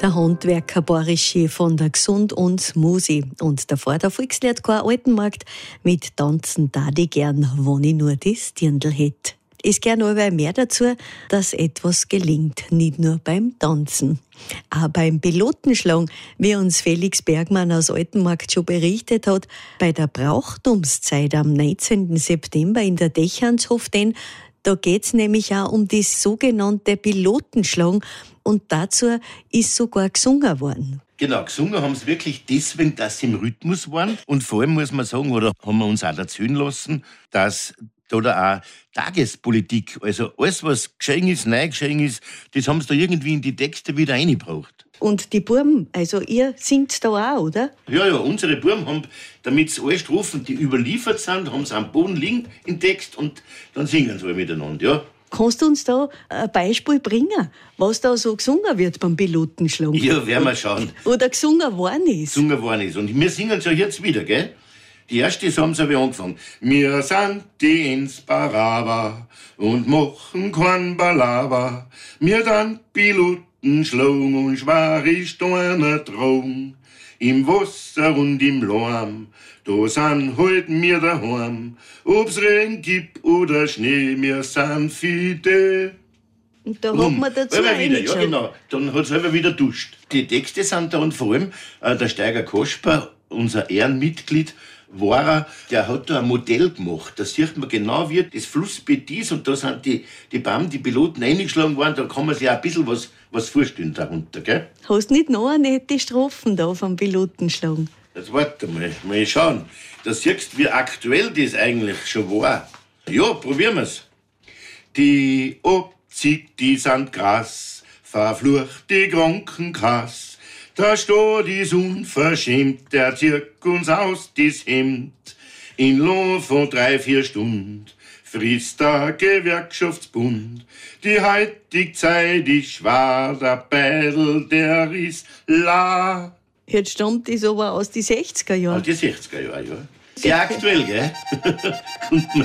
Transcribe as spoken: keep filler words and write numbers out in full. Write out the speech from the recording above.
Der Handwerker Boris von der Gesund und Musi. Und davor der Volksliedchor Altenmarkt mit Tanzen da die gern, wenn ich nur das Dirndl hätt. Es gern aber mehr dazu, dass etwas gelingt, nicht nur beim Tanzen. Auch beim Pilotenschlag, wie uns Felix Bergmann aus Altenmarkt schon berichtet hat, bei der Brauchtumszeit am neunzehnten September in der Dächernshof, da geht's nämlich auch um das sogenannte Pilotenschlagen und dazu ist sogar gesungen worden. Genau, gesungen haben sie wirklich deswegen, dass sie im Rhythmus waren. Und vor allem muss man sagen, oder haben wir uns auch erzählen lassen, dass da, da auch Tagespolitik, also alles, was geschehen ist, neu geschehen ist, das haben sie da irgendwie in die Texte wieder eingebracht. Und die Buben, also ihr singt da auch, oder? Ja, ja, unsere Buben haben, damit sie alle Strophen, die überliefert sind, haben sie am Boden liegen im Text und dann singen sie alle miteinander, ja. Kannst du uns da ein Beispiel bringen, was da so gesungen wird beim Pilotenschlag? Ja, werden wir schauen. Oder gesungen worden ist. Gesungen worden ist. Und wir singen es ja jetzt wieder, gell? Die erste haben sie aber angefangen. Wir sind die Insparava und machen kein Balava. Wir dann Pilotenschlag und schwere Steine tragen. Im Wasser und im Lärm, da sind halt wir daheim. Ob's Regen gibt oder Schnee, wir sind fide. Und da hat man dazu wieder, ja schon. genau, dann hat es selber wieder duscht. Die Texte sind da und vor allem äh, der Steiger Kasper, unser Ehrenmitglied, war er, der hat da ein Modell gemacht. Da sieht man genau, wie das Flussbett ist und da sind die, die Baum, die Piloten eingeschlagen worden, da kann man sich auch ein bisschen was, was vorstellen darunter, gell? Hast nicht noch eine nette Strophen da vom Pilotenschlag? Jetzt warte mal, mal schauen. Da siehst du, wie aktuell das eigentlich schon war. Ja, probieren wir's. Die Obzig, die sind krass, verflucht die Krankenkasse. Da steht is unverschämt, der zirkt uns aus dis Hemd. In Lohn von drei, vier Stunden frisst der Gewerkschaftsbund. Die heutige Zeit ist schwer, der Beidel, der ist la. Jetzt stammt das aber aus den sechziger Jahren. Aus die sechziger Jahre, ja. Sehr aktuell, gell?